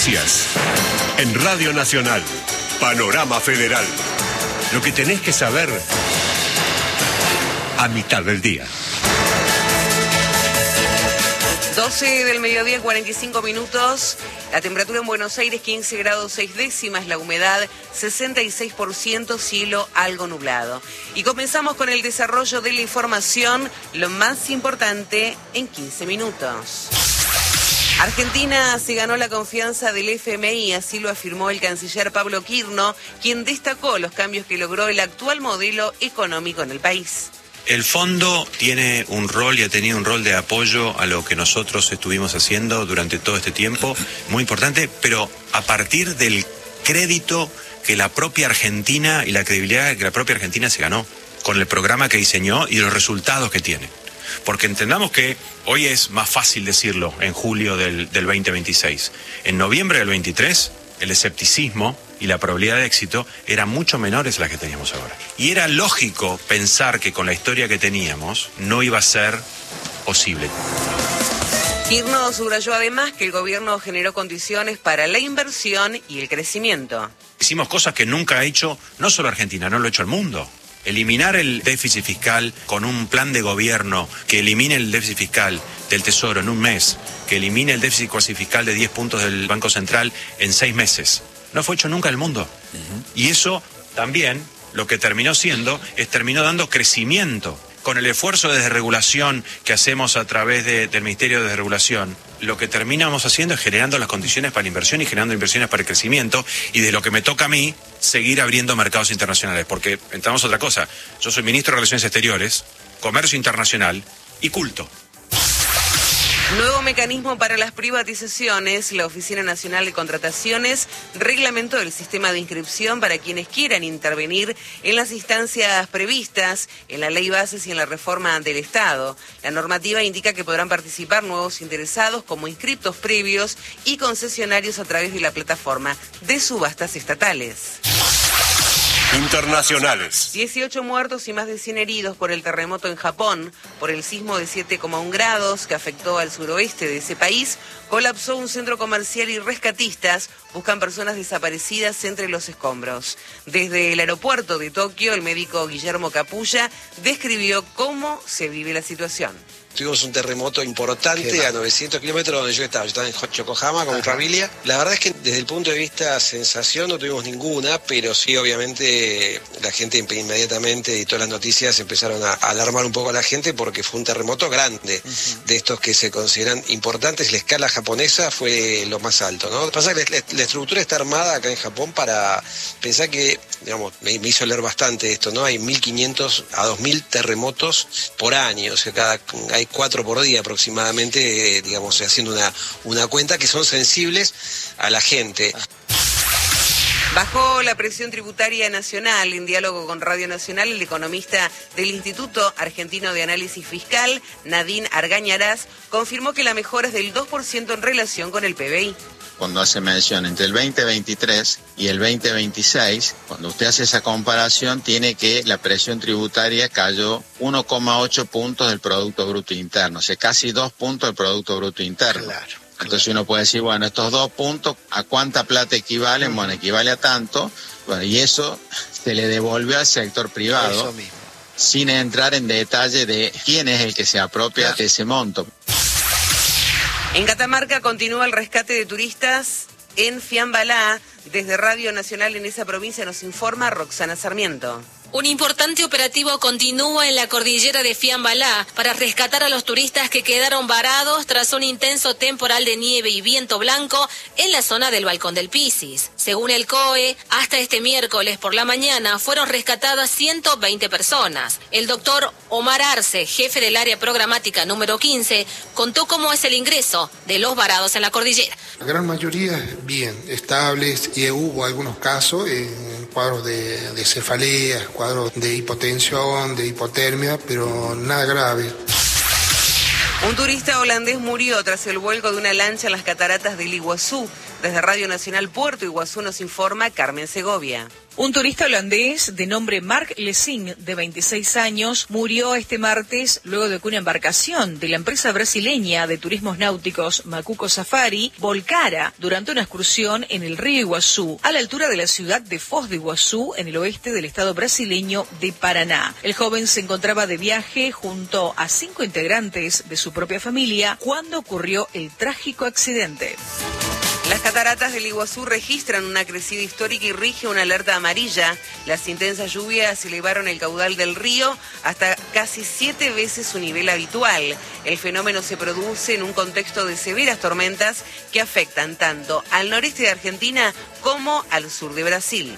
Noticias. En Radio Nacional. Panorama Federal. Lo que tenés que saber a mitad del día. 12 del mediodía, 45 minutos. La temperatura en Buenos Aires, 15 grados 6 décimas. La humedad, 66%. Cielo algo nublado. Y comenzamos con el desarrollo de la información. Lo más importante en 15 minutos. Argentina se ganó la confianza del FMI, así lo afirmó el canciller Pablo Quirno, quien destacó los cambios que logró el actual modelo económico en el país. El fondo tiene un rol y ha tenido un rol de apoyo a lo que nosotros estuvimos haciendo durante todo este tiempo, muy importante, pero a partir del crédito que la propia Argentina y la credibilidad que la propia Argentina se ganó con el programa que diseñó y los resultados que tiene. Porque entendamos que hoy es más fácil decirlo en julio del 2026. En noviembre del 23, el escepticismo y la probabilidad de éxito eran mucho menores a las que teníamos ahora. Y era lógico pensar que con la historia que teníamos no iba a ser posible. Quirno subrayó además que el gobierno generó condiciones para la inversión y el crecimiento. Hicimos cosas que nunca ha hecho, no solo Argentina, no lo ha hecho el mundo. Eliminar el déficit fiscal con un plan de gobierno que elimine el déficit fiscal del Tesoro en un mes, que elimine el déficit cuasi fiscal de 10 puntos del Banco Central en 6 meses. No fue hecho nunca en el mundo. Y eso también lo que terminó siendo es terminó dando crecimiento. Con el esfuerzo de desregulación que hacemos a través del Ministerio de Desregulación, lo que terminamos haciendo es generando las condiciones para la inversión y generando inversiones para el crecimiento, y de lo que me toca a mí, seguir abriendo mercados internacionales. Porque entramos a otra cosa. Yo soy ministro de Relaciones Exteriores, Comercio Internacional y Culto. Nuevo mecanismo para las privatizaciones. La Oficina Nacional de Contrataciones reglamentó el sistema de inscripción para quienes quieran intervenir en las instancias previstas en la Ley Bases y en la reforma del Estado. La normativa indica que podrán participar nuevos interesados como inscriptos previos y concesionarios a través de la plataforma de subastas estatales. Internacionales. 18 muertos y más de 100 heridos por el terremoto en Japón. Por el sismo de 7,1 grados que afectó al suroeste de ese país, colapsó un centro comercial y rescatistas buscan personas desaparecidas entre los escombros. Desde el aeropuerto de Tokio, el médico Guillermo Capulla describió cómo se vive la situación. Tuvimos un terremoto importante a 900 kilómetros donde yo estaba. Yo estaba en Yokohama con mi familia. La verdad es que desde el punto de vista sensación no tuvimos ninguna, pero sí obviamente la gente inmediatamente y todas las noticias empezaron a alarmar un poco a la gente porque fue un terremoto grande, de estos que se consideran importantes. La escala japonesa fue lo más alto, ¿no? Lo que pasa es que la estructura está armada acá en Japón para pensar que, digamos, me hizo leer bastante esto, ¿no? Hay 1.500 a 2.000 terremotos por año, o sea, hay 4 por día aproximadamente, digamos, haciendo una cuenta que son sensibles a la gente. Bajó la presión tributaria nacional. En diálogo con Radio Nacional, el economista del Instituto Argentino de Análisis Fiscal, Nadine Argañarás, confirmó que la mejora es del 2% en relación con el PBI. Cuando hace mención entre el 2023 y el 2026, cuando usted hace esa comparación, tiene que la presión tributaria cayó 1,8 puntos del Producto Bruto Interno, o sea, casi 2 puntos del Producto Bruto Interno. Claro. Entonces uno puede decir, bueno, estos 2 puntos, ¿a cuánta plata equivalen? Bueno, equivale a tanto, bueno, y eso se le devolvió al sector privado, eso mismo, sin entrar en detalle de quién es el que se apropia de ese monto. En Catamarca continúa el rescate de turistas en Fiambalá. Desde Radio Nacional en esa provincia nos informa Roxana Sarmiento. Un importante operativo continúa en la cordillera de Fiambalá para rescatar a los turistas que quedaron varados tras un intenso temporal de nieve y viento blanco en la zona del Balcón del Pisis. Según el COE, hasta este miércoles por la mañana fueron rescatadas 120 personas. El doctor Omar Arce, jefe del área programática número 15, contó cómo es el ingreso de los varados en la cordillera. La gran mayoría bien, estables, y hubo algunos casos en cuadros de cefalea, cuadros de hipotensión, de hipotermia, pero nada grave. Un turista holandés murió tras el vuelco de una lancha en las cataratas del Iguazú. Desde Radio Nacional Puerto Iguazú nos informa Carmen Segovia. Un turista holandés de nombre Mark Lessing, de 26 años, murió este martes luego de que una embarcación de la empresa brasileña de turismos náuticos Macuco Safari volcara durante una excursión en el río Iguazú, a la altura de la ciudad de Foz do Iguazú, en el oeste del estado brasileño de Paraná. El joven se encontraba de viaje junto a 5 integrantes de su propia familia cuando ocurrió el trágico accidente. Las cataratas del Iguazú registran una crecida histórica y rige una alerta amarilla. Las intensas lluvias elevaron el caudal del río hasta casi 7 veces su nivel habitual. El fenómeno se produce en un contexto de severas tormentas que afectan tanto al noreste de Argentina como al sur de Brasil.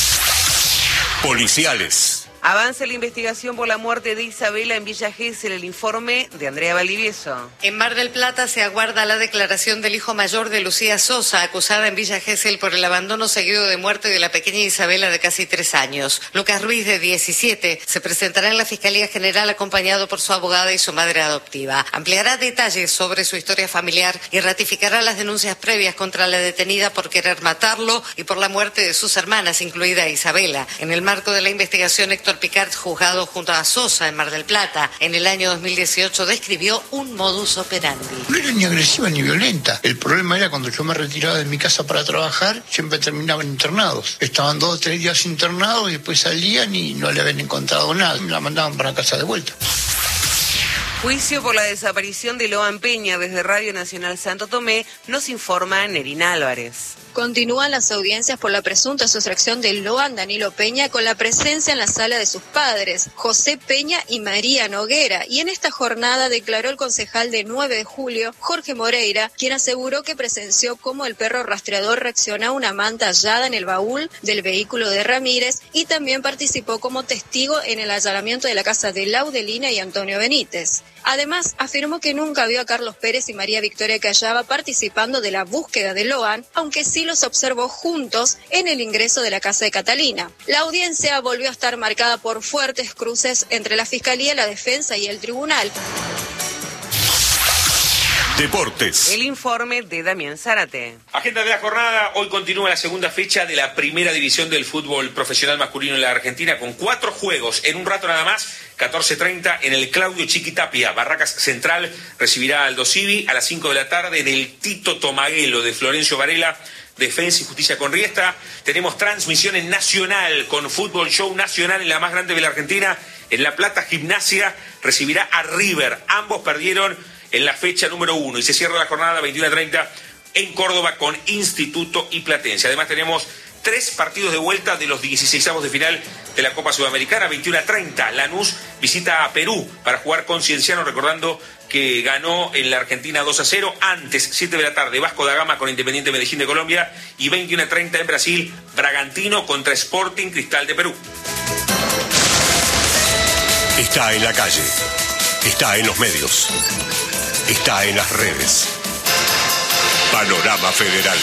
Policiales. Avanza la investigación por la muerte de Isabela en Villa Gesell, el informe de Andrea Valdivieso. En Mar del Plata se aguarda la declaración del hijo mayor de Lucía Sosa, acusada en Villa Gesell por el abandono seguido de muerte de la pequeña Isabela de casi 3 años. Lucas Ruiz, de 17, se presentará en la Fiscalía General acompañado por su abogada y su madre adoptiva. Ampliará detalles sobre su historia familiar y ratificará las denuncias previas contra la detenida por querer matarlo y por la muerte de sus hermanas, incluida Isabela. En el marco de la investigación, Héctor Picard, juzgado junto a Sosa en Mar del Plata en el año 2018, describió un modus operandi. No era ni agresiva ni violenta. El problema era cuando yo me retiraba de mi casa para trabajar, siempre terminaban internados. Estaban 2 o 3 días internados y después salían y no le habían encontrado nada. Me la mandaban para casa de vuelta. Juicio por la desaparición de Loan Peña. Desde Radio Nacional Santo Tomé nos informa Nerina Álvarez. Continúan las audiencias por la presunta sustracción de Loan Danilo Peña con la presencia en la sala de sus padres, José Peña y María Noguera. Y en esta jornada declaró el concejal de 9 de julio, Jorge Moreira, quien aseguró que presenció cómo el perro rastreador reaccionó a una manta hallada en el baúl del vehículo de Ramírez y también participó como testigo en el allanamiento de la casa de Laudelina y Antonio Benítez. Además, afirmó que nunca vio a Carlos Pérez y María Victoria Callaba participando de la búsqueda de Loan, aunque sí los observó juntos en el ingreso de la casa de Catalina. La audiencia volvió a estar marcada por fuertes cruces entre la Fiscalía, la Defensa y el Tribunal. Deportes. El informe de Damián Zárate. Agenda de la jornada. Hoy continúa la segunda fecha de la primera división del fútbol profesional masculino en la Argentina con 4 juegos. En un rato nada más, 14:30 en el Claudio Chiquitapia. Barracas Central recibirá al Dosivi a las 5 de la tarde en el Tito Tomaguelo de Florencio Varela. Defensa y Justicia con Riestra. Tenemos transmisión en Nacional con Fútbol Show Nacional en la más grande de la Argentina. En La Plata, Gimnasia recibirá a River. Ambos perdieron en la fecha número 1 y se cierra la jornada 21:30 en Córdoba con Instituto y Platense. Además tenemos 3 partidos de vuelta de los 16avos de final de la Copa Sudamericana. 21:30 Lanús visita a Perú para jugar con Cienciano, recordando que ganó en la Argentina 2-0. Antes, 7 de la tarde, Vasco da Gama con Independiente Medellín de Colombia. Y 21:30 en Brasil, Bragantino contra Sporting Cristal de Perú. Está en la calle. Está en los medios. Está en las redes. Panorama Federal.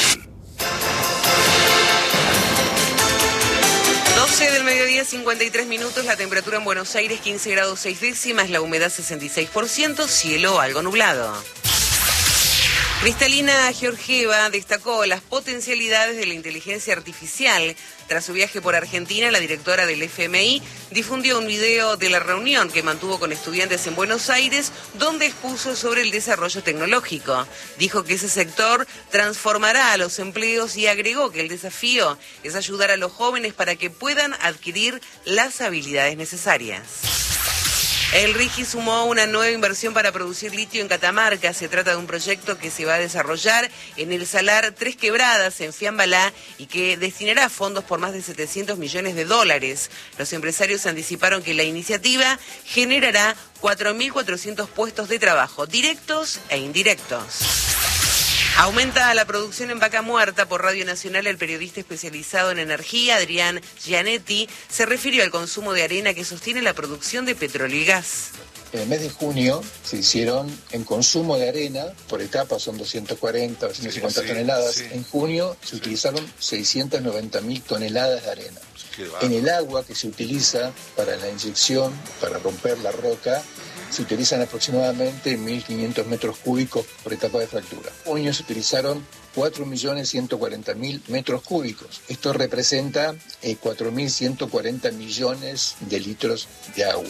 12 del mediodía, 53 minutos, la temperatura en Buenos Aires 15 grados 6 décimas, la humedad 66%, cielo algo nublado. Cristalina Georgieva destacó las potencialidades de la inteligencia artificial. Tras su viaje por Argentina, la directora del FMI difundió un video de la reunión que mantuvo con estudiantes en Buenos Aires, donde expuso sobre el desarrollo tecnológico. Dijo que ese sector transformará a los empleos y agregó que el desafío es ayudar a los jóvenes para que puedan adquirir las habilidades necesarias. El RIGI sumó una nueva inversión para producir litio en Catamarca. Se trata de un proyecto que se va a desarrollar en el Salar Tres Quebradas, en Fiambalá, y que destinará fondos por más de $700 millones. Los empresarios anticiparon que la iniciativa generará 4.400 puestos de trabajo, directos e indirectos. Aumenta la producción en Vaca Muerta. Por Radio Nacional, el periodista especializado en energía, Adrián Gianetti, se refirió al consumo de arena que sostiene la producción de petróleo y gas. En el mes de junio se hicieron en consumo de arena, por etapas son 240, 250 toneladas. Sí. En junio se utilizaron 690.000 toneladas de arena. En el agua que se utiliza para la inyección, para romper la roca, se utilizan aproximadamente 1.500 metros cúbicos por etapa de fractura. En junio se utilizaron 4.140.000 metros cúbicos. Esto representa 4.140 millones de litros de agua.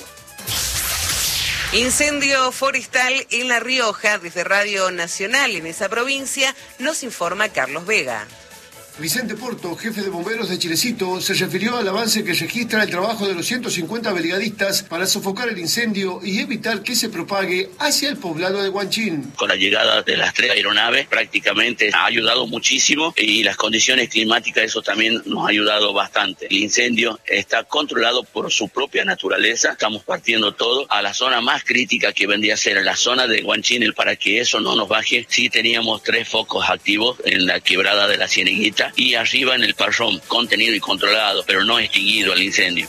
Incendio forestal en La Rioja. Desde Radio Nacional en esa provincia nos informa Carlos Vega. Vicente Porto, jefe de bomberos de Chilecito, se refirió al avance que registra el trabajo de los 150 brigadistas para sofocar el incendio y evitar que se propague hacia el poblado de Huanchín. Con la llegada de las 3 aeronaves prácticamente ha ayudado muchísimo y las condiciones climáticas, eso también nos ha ayudado bastante. El incendio está controlado por su propia naturaleza. Estamos partiendo todo a la zona más crítica que vendría a ser en la zona de Huanchín. Para que eso no nos baje, sí teníamos 3 focos activos en la quebrada de la Cieneguita y arriba en el Parrón, contenido y controlado, pero no extinguido el incendio.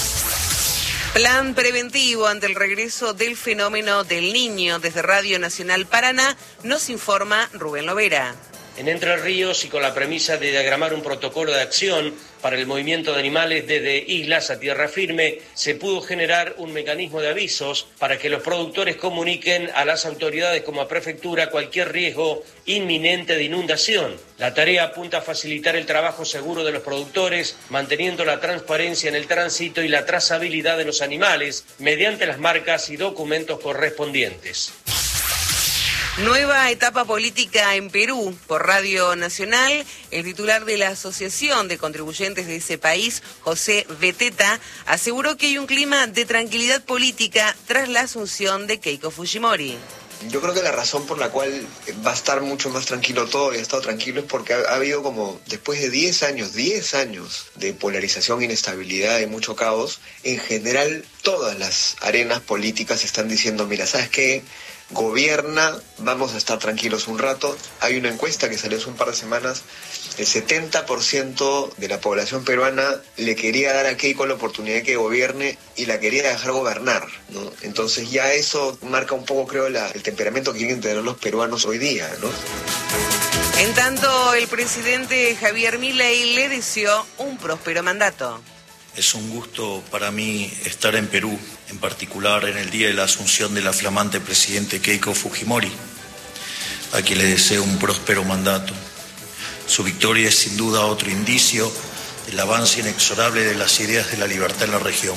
Plan preventivo ante el regreso del fenómeno del Niño. Desde Radio Nacional Paraná nos informa Rubén Lovera. En Entre Ríos y con la premisa de diagramar un protocolo de acción para el movimiento de animales desde islas a tierra firme, se pudo generar un mecanismo de avisos para que los productores comuniquen a las autoridades como a prefectura cualquier riesgo inminente de inundación. La tarea apunta a facilitar el trabajo seguro de los productores, manteniendo la transparencia en el tránsito y la trazabilidad de los animales mediante las marcas y documentos correspondientes. Nueva etapa política en Perú. Por Radio Nacional, el titular de la Asociación de Contribuyentes de ese país, José Beteta, aseguró que hay un clima de tranquilidad política tras la asunción de Keiko Fujimori. Yo creo que la razón por la cual va a estar mucho más tranquilo todo y ha estado tranquilo es porque ha habido como, después de 10 años de polarización, inestabilidad y mucho caos, en general todas las arenas políticas están diciendo, mira, ¿sabes qué? Gobierna, vamos a estar tranquilos un rato. Hay una encuesta que salió hace un par de semanas, el 70% de la población peruana le quería dar a Keiko la oportunidad de que gobierne y la quería dejar gobernar, ¿no? Entonces ya eso marca un poco, creo, el temperamento que quieren tener los peruanos hoy día, ¿no? En tanto, el presidente Javier Milei le deseó un próspero mandato. Es un gusto para mí estar en Perú, en particular en el día de la asunción de la flamante presidente Keiko Fujimori, a quien le deseo un próspero mandato. Su victoria es sin duda otro indicio del avance inexorable de las ideas de la libertad en la región.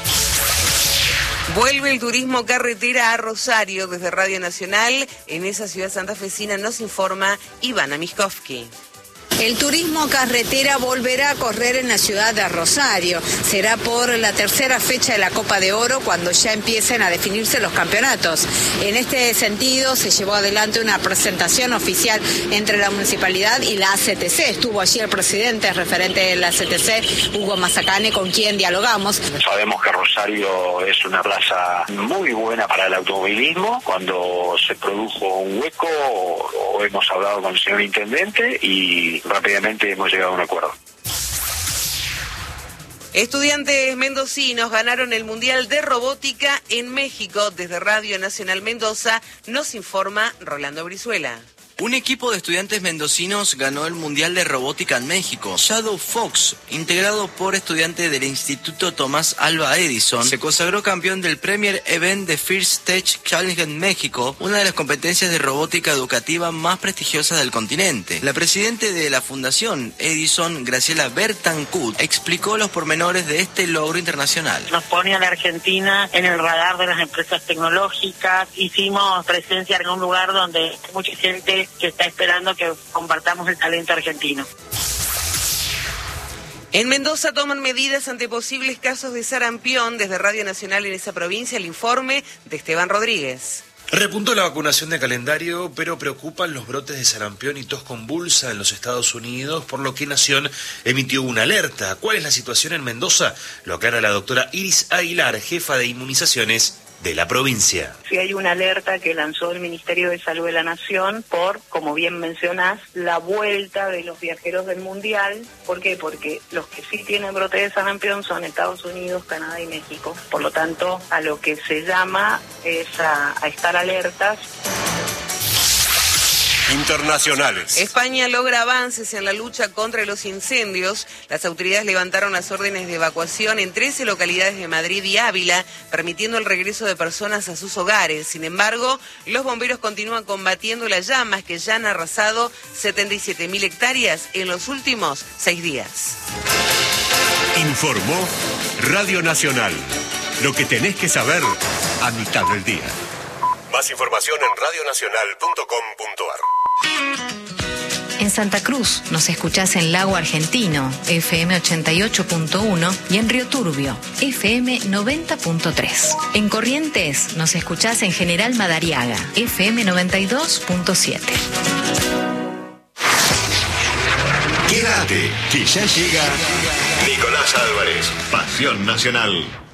Vuelve el turismo carretera a Rosario. Desde Radio Nacional, en esa ciudad santafesina, nos informa Ivana Miskovsky. El turismo carretera volverá a correr en la ciudad de Rosario. Será por la tercera fecha de la Copa de Oro cuando ya empiecen a definirse los campeonatos. En este sentido se llevó adelante una presentación oficial entre la municipalidad y la ACTC. Estuvo allí el presidente referente de la ACTC, Hugo Mazacane, con quien dialogamos. Sabemos que Rosario es una plaza muy buena para el automovilismo. Cuando se produjo un hueco, o hemos hablado con el señor intendente y rápidamente hemos llegado a un acuerdo. Estudiantes mendocinos ganaron el Mundial de Robótica en México. Desde Radio Nacional Mendoza nos informa Rolando Brizuela. Un equipo de estudiantes mendocinos ganó el Mundial de Robótica en México. Shadow Fox, integrado por estudiantes del Instituto Tomás Alva Edison, se consagró campeón del Premier Event de First Stage Challenge en México, una de las competencias de robótica educativa más prestigiosas del continente. La presidenta de la Fundación Edison, Graciela Bertancourt, explicó los pormenores de este logro internacional. Nos pone a la Argentina en el radar de las empresas tecnológicas. Hicimos presencia en un lugar donde mucha gente que está esperando que compartamos el talento argentino. En Mendoza toman medidas ante posibles casos de sarampión. Desde Radio Nacional en esa provincia, el informe de Esteban Rodríguez. Repuntó la vacunación de calendario, pero preocupan los brotes de sarampión y tos convulsa en los Estados Unidos, por lo que Nación emitió una alerta. ¿Cuál es la situación en Mendoza? Lo aclara la doctora Iris Aguilar, jefa de inmunizaciones de la provincia. Sí, hay una alerta que lanzó el Ministerio de Salud de la Nación por, como bien mencionás, la vuelta de los viajeros del Mundial. ¿Por qué? Porque los que sí tienen brote de sarampión son Estados Unidos, Canadá y México. Por lo tanto, a lo que se llama es a estar alertas. Internacionales. España logra avances en la lucha contra los incendios. Las autoridades levantaron las órdenes de evacuación en 13 localidades de Madrid y Ávila, permitiendo el regreso de personas a sus hogares. Sin embargo, los bomberos continúan combatiendo las llamas que ya han arrasado 77.000 hectáreas en los últimos 6 días. Informó Radio Nacional. Lo que tenés que saber a mitad del día. Más información en radionacional.com.ar. En Santa Cruz nos escuchás en Lago Argentino, FM 88.1, y en Río Turbio, FM 90.3. En Corrientes nos escuchás en General Madariaga, FM 92.7. Quédate, que ya llega Nicolás Álvarez, Pasión Nacional.